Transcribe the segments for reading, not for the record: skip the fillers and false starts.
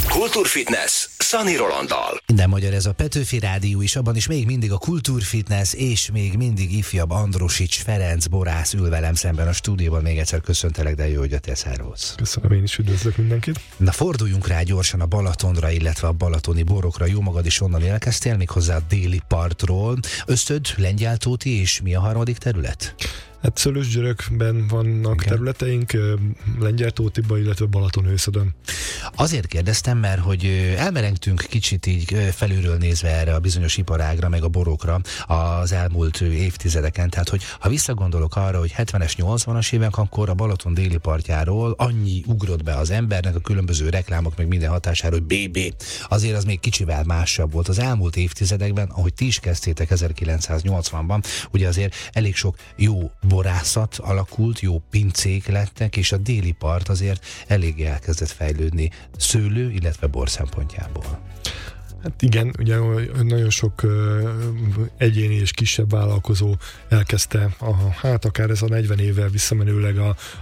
Kultúrfitness Szani Rolanddal. Minden magyar ez a Petőfi Rádió is, abban is még mindig a Kultúrfitness, és még mindig ifjabb Androsics Ferenc borász ül velem szemben a stúdióban. Még egyszer köszöntelek, de jó, hogy jöttél, szervusz. Köszönöm, én is üdvözlök mindenkit. Na, forduljunk rá gyorsan a Balatonra, illetve a balatoni borokra. Jó magad is onnan érkeztél, méghozzá a déli partról. Ösztöd, Lengyeltóti, és mi a harmadik terület? Hát Szőlősgyörökben vannak területeink, Lengyeltótiban, illetve Balatonőszödön. Azért kérdeztem, mert hogy elmerengtünk kicsit így felülről nézve erre a bizonyos iparágra, meg a borokra az elmúlt évtizedeken. Tehát, hogy ha visszagondolok arra, hogy 70-es, 80-as évek, akkor a Balaton déli partjáról annyi ugrott be az embernek a különböző reklámok, meg minden hatására, hogy BB. Azért az még kicsivel másabb volt. Az elmúlt évtizedekben, ahogy ti is kezdtétek 1980-ban, ugye azért elég sok jó borászat alakult, jó pincék lettek, és a déli part azért eléggé elkezdett fejlődni szőlő, illetve bor szempontjából. Hát igen, ugye nagyon sok egyéni és kisebb vállalkozó elkezdte, akár ez a 40 évvel visszamenőleg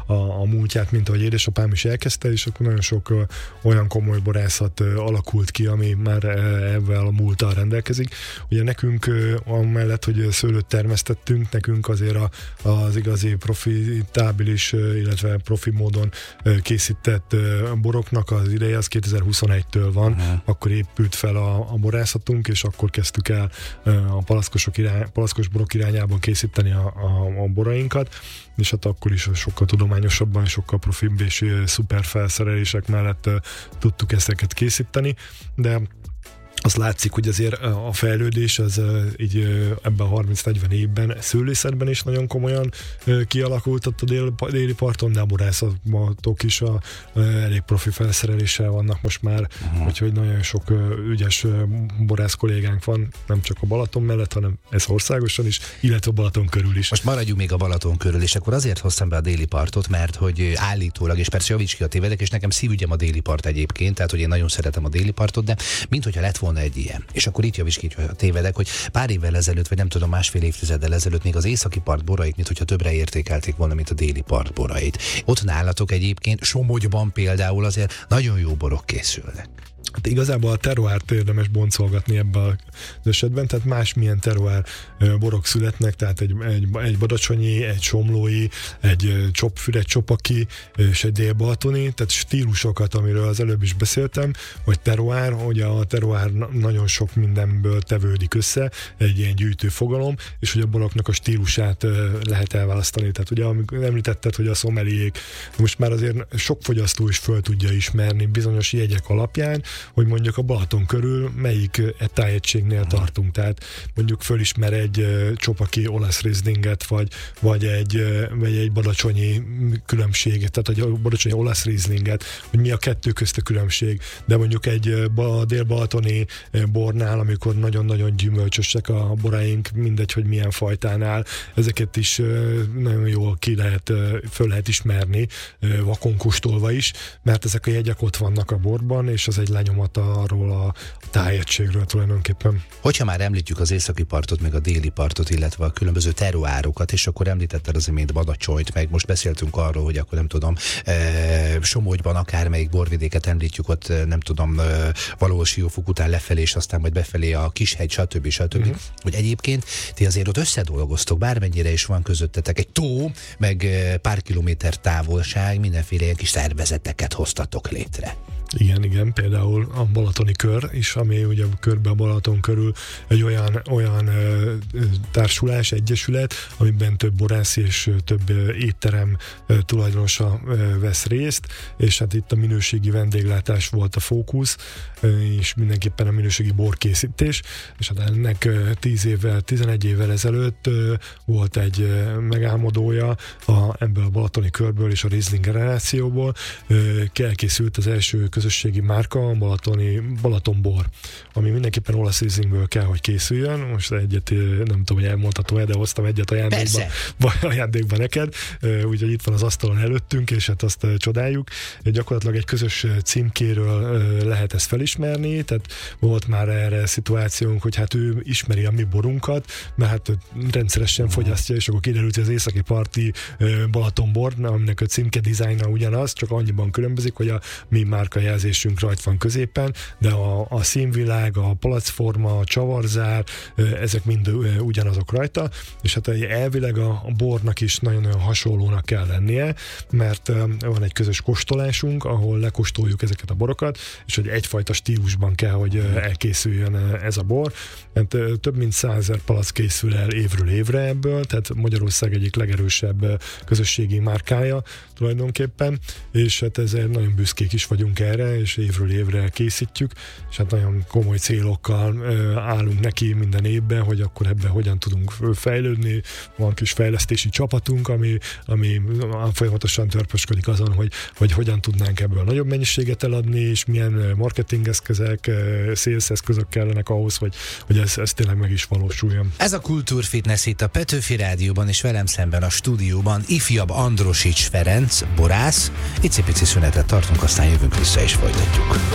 a múltját, mint ahogy édesapám is elkezdte, és akkor nagyon sok olyan komoly borászat alakult ki, ami már ebben a múlttal rendelkezik. Ugye nekünk amellett, hogy szőlőt termesztettünk, nekünk azért az igazi profitábilis, illetve profi módon készített boroknak az ideje az 2021-től van, akkor épült fel a borászatunk, és akkor kezdtük el a palackos borok irányában készíteni a borainkat, és hát akkor is sokkal tudományosabban, sokkal profibb és szuper felszerelések mellett tudtuk ezeket készíteni, de azt látszik, hogy azért a fejlődés az így ebben a 30-40 évben szőlészetben is nagyon komolyan kialakult ott a déli parton, de a borászatok is elég profi felszereléssel vannak most már, úgyhogy nagyon sok ügyes borász kollégánk van, nem csak a Balaton mellett, hanem ez országosan is, illetve a Balaton körül is. Most maradjunk még a Balaton körül, és akkor azért hoztam be a déli partot, mert hogy állítólag, és persze javíts ki, a tévedek, és nekem szívügyem a déli part egyébként, tehát hogy én nagyon szeretem a déli partot, de minthogyha lett volna egy ilyen. És akkor itt javíts ki, hogy tévedek, hogy pár évvel ezelőtt, vagy nem tudom, másfél évtizeddel ezelőtt még az északi part borait, minthogyha többre értékelték volna, mint a déli part borait. Ott nálatok egyébként, Somogyban például azért nagyon jó borok készülnek. Hát igazából a terroárt érdemes boncolgatni ebben az esetben, tehát másmilyen terroár borok születnek, tehát egy badacsonyi, egy somlói, egy Csopfüred, Csopaki és egy délbalatoni, tehát stílusokat, amiről az előbb is beszéltem, vagy terroár, hogy a terroár nagyon sok mindenből tevődik össze, egy ilyen gyűjtő fogalom, és hogy a boroknak a stílusát lehet elválasztani. Tehát ugye, amikor említetted, hogy a szomeliék, most már azért sok fogyasztó is föl tudja ismerni bizonyos jegyek alapján, hogy mondjuk a Balaton körül melyik tájegységnél tartunk. Tehát mondjuk fölismer egy Csopaki olasz Rieslinget, vagy egy badacsonyi különbséget, tehát a badacsonyi olasz Rieslinget, hogy mi a kettő közt a különbség. De mondjuk egy dél-balatoni bornál, amikor nagyon-nagyon gyümölcsösek a boraink, mindegy, hogy milyen fajtánál, ezeket is nagyon jól föl lehet ismerni, vakon kóstolva is, mert ezek a jegyek ott vannak a borban, és az egy lenyomata arról a tájegységről tulajdonképpen. Hogyha már említjük az északi partot, meg a déli partot, illetve a különböző terroárokat, és akkor említetted az imént Badacsonyt, meg most beszéltünk arról, hogy akkor nem tudom, Somogyban akármelyik borvidéket említjük, ott nem tudom, valahol Siófok után lefelé, és aztán majd befelé a Kishegy, stb. Hogy egyébként ti azért ott összedolgoztok, bármennyire is van közöttetek egy tó, meg pár kilométer távolság, mindenféle ilyen kis szervezeteket hoztatok létre. Igen, például a Balatoni Kör is, ami ugye körbe a Balaton körül egy olyan társulás, egyesület, amiben több borász és több étterem tulajdonosa vesz részt, és hát itt a minőségi vendéglátás volt a fókusz, és mindenképpen a minőségi borkészítés, és hát ennek 11 évvel ezelőtt volt egy megálmodója ebből a Balatoni Körből és a Riesling generációból, elkészült az első közösségi márka, a Balatonbor, ami mindenképpen olasz Rieslingből kell, hogy készüljön. Most egyet, nem tudom, hogy elmondhatom-e, de hoztam egyet ajándékba neked, úgyhogy itt van az asztalon előttünk, és hát azt csodáljuk. Gyakorlatilag egy közös címkéről lehet ezt felismerni, tehát volt már erre szituációnk, hogy hát ő ismeri a mi borunkat, mert hát rendszeresen fogyasztja, és akkor kiderült, hogy az északi parti Balatonbor, aminek a címke dizájna ugyanaz, csak annyiban különbözik, hogy a mi márka jelzésünk rajt van középen, de a színvilág, a palacforma, a csavarzár, ezek mind ugyanazok rajta, és hát elvileg a bornak is nagyon-nagyon hasonlónak kell lennie, mert van egy közös kóstolásunk, ahol lekóstoljuk ezeket a borokat, és hogy egyfajta stílusban kell, hogy elkészüljön ez a bor. Hát több mint 100 000 palack készül el évről évre ebből, tehát Magyarország egyik legerősebb közösségi márkája tulajdonképpen, és hát ezért nagyon büszkék is vagyunk erre, és évről évre készítjük, és hát nagyon komoly célokkal állunk neki minden évben, hogy akkor ebben hogyan tudunk fejlődni. Van kis fejlesztési csapatunk, ami folyamatosan törpösködik azon, hogy hogyan tudnánk ebből nagyobb mennyiséget eladni, és milyen marketingeszközök, sales eszközök kellenek ahhoz, hogy ez tényleg meg is valósuljon. Ez a Kultúrfitness itt a Petőfi Rádióban, és velem szemben a stúdióban ifjabb Androsics Ferenc, borász. Icipici szünetet tartunk, aztán jövünk vissza és folytatjuk.